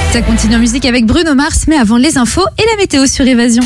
Ça continue en musique avec Bruno Mars, mais avant les infos et la météo sur Évasion.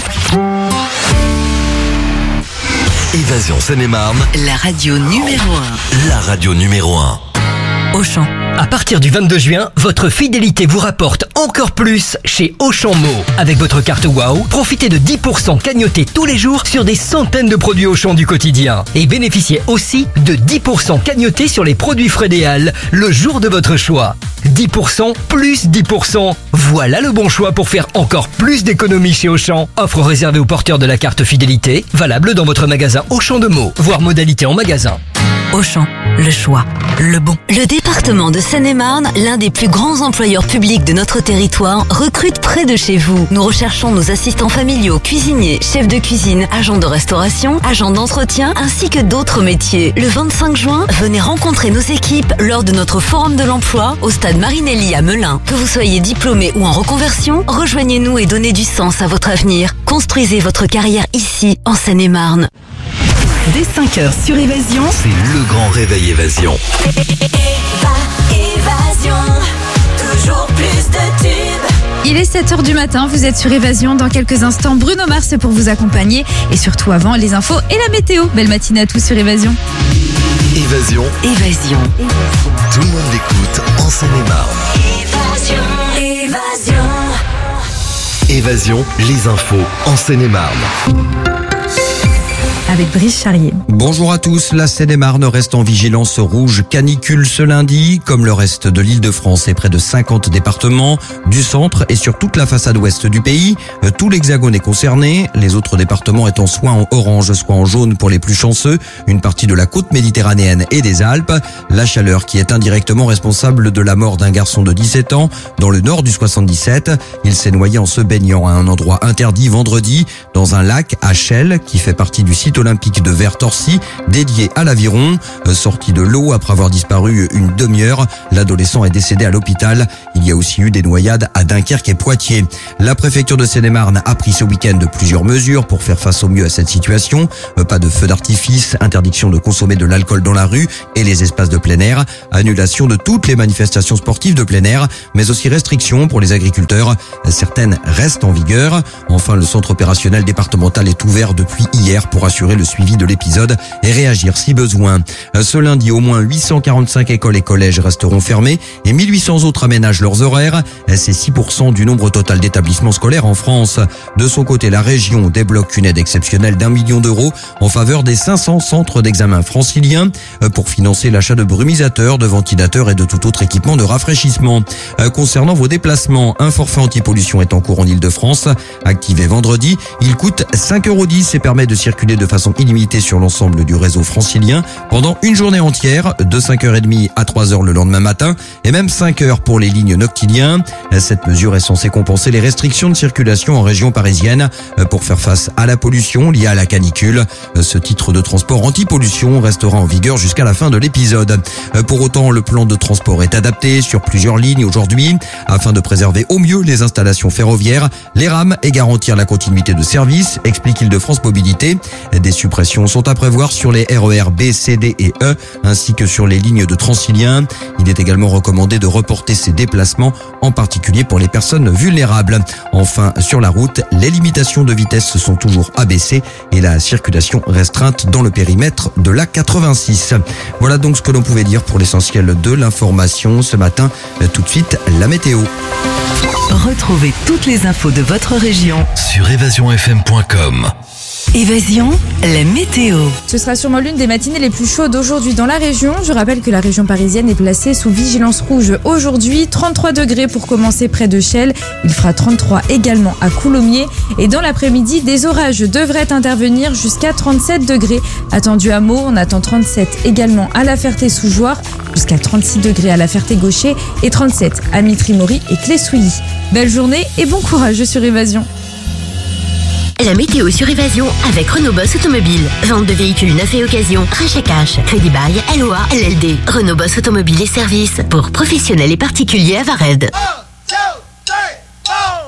Évasion Seine-et-Marne, la radio numéro 1. la radio numéro 1. Auchan. À partir du 22 juin, votre fidélité vous rapporte encore plus chez Auchan Mo. Avec votre carte WOW, profitez de 10% cagnotés tous les jours sur des centaines de produits Auchan du quotidien. Et bénéficiez aussi de 10% cagnotés sur les produits Frédéal le jour de votre choix. 10% plus 10%. Voilà le bon choix pour faire encore plus d'économies chez Auchan. Offre réservée aux porteurs de la carte fidélité, valable dans votre magasin Auchan de Meaux, voire modalité en magasin. Auchan, le choix, le bon. Le département de Seine-et-Marne, l'un des plus grands employeurs publics de notre territoire, recrute près de chez vous. Nous recherchons nos assistants familiaux, cuisiniers, chefs de cuisine, agents de restauration, agents d'entretien, ainsi que d'autres métiers. Le 25 juin, venez rencontrer nos équipes lors de notre forum de l'emploi au stade Marinelli à Melun. Que vous soyez diplômé ou en reconversion, rejoignez-nous et donnez du sens à votre avenir. Construisez votre carrière ici, en Seine-et-Marne. Dès 5h sur Évasion, C'est le grand réveil Évasion. Évasion, toujours plus de tubes. Il est 7h du matin, vous êtes sur Évasion. Dans quelques instants, Bruno Mars est pour vous accompagner. Et surtout avant, les infos et la météo. Belle matinée à tous sur Évasion. Évasion, Évasion. tout le monde l'écoute en Seine-et-Marne. Évasion. Évasion, les infos en Seine-et-Marne. Avec Brice Charrier. Bonjour à tous, la Seine-et-Marne reste en vigilance rouge canicule ce lundi, comme le reste de l'Île-de-France et près de 50 départements du centre et sur toute la façade ouest du pays. Tout l'Hexagone est concerné, les autres départements étant soit en orange, soit en jaune pour les plus chanceux, une partie de la côte méditerranéenne et des Alpes. La chaleur qui est indirectement responsable de la mort d'un garçon de 17 ans dans le nord du 77. Il s'est noyé en se baignant à un endroit interdit vendredi dans un lac à Chelles qui fait partie du site olympique de Vertorcy, dédié à l'aviron. Sorti de l'eau après avoir disparu une demi-heure, l'adolescent est décédé à l'hôpital. Il y a aussi eu des noyades à Dunkerque et Poitiers. La préfecture de Seine-et-Marne a pris ce week-end plusieurs mesures pour faire face au mieux à cette situation. Pas de feux d'artifice, interdiction de consommer de l'alcool dans la rue et les espaces de plein air, annulation de toutes les manifestations sportives de plein air, mais aussi restrictions pour les agriculteurs. Certaines restent en vigueur. Enfin, le centre opérationnel départemental est ouvert depuis hier pour assurer le suivi de l'épisode et réagir si besoin. Ce lundi, au moins 845 écoles et collèges resteront fermés et 1800 autres aménagent leurs horaires. C'est 6% du nombre total d'établissements scolaires en France. De son côté, la région débloque une aide exceptionnelle d'1 million d'euros en faveur des 500 centres d'examen franciliens pour financer l'achat de brumisateurs, de ventilateurs et de tout autre équipement de rafraîchissement. Concernant vos déplacements, un forfait anti-pollution est en cours en Île-de-France. Activé vendredi, il coûte 5,10 € et permet de circuler de façon illimitée sur l'ensemble du réseau francilien pendant une journée entière, de 5h30 à 3h le lendemain matin et même 5h pour les lignes noctiliens. Cette mesure est censée compenser les restrictions de circulation en région parisienne pour faire face à la pollution liée à la canicule. Ce titre de transport anti-pollution restera en vigueur jusqu'à la fin de l'épisode. Pour autant, le plan de transport est adapté sur plusieurs lignes aujourd'hui afin de préserver au mieux les installations ferroviaires, les rames et garantir la continuité de service, explique Île-de-France Mobilité. Des suppressions sont à prévoir sur les RER B, C, D et E, ainsi que sur les lignes de Transilien. Il est également recommandé de reporter ces déplacements, en particulier pour les personnes vulnérables. Enfin, sur la route, les limitations de vitesse sont toujours abaissées et la circulation restreinte dans le périmètre de la 86. Voilà donc ce que l'on pouvait dire pour l'essentiel de l'information ce matin. Tout de suite, la météo. retrouvez toutes les infos de votre région. Sur évasionfm.com. Évasion, la météo. Ce sera sûrement l'une des matinées les plus chaudes aujourd'hui dans la région. Je rappelle que la région parisienne est placée sous vigilance rouge aujourd'hui. 33 degrés pour commencer près de Chelles. Il fera 33 également à Coulommiers. Et dans l'après-midi, des orages devraient intervenir jusqu'à 37 degrés. Attendu à Meaux, on attend 37 également à La Ferté-sous-Jouarre, jusqu'à 36 degrés à La Ferté-Gaucher et 37 à Mitry-Mory et Clé-Souilly. Belle journée et bon courage sur Évasion. La météo sur Évasion avec Renault Boss Automobile. Vente de véhicules neufs et occasion, rachat cash, crédit bail, LOA, LLD. Renault Boss Automobile et services pour professionnels et particuliers à Vared.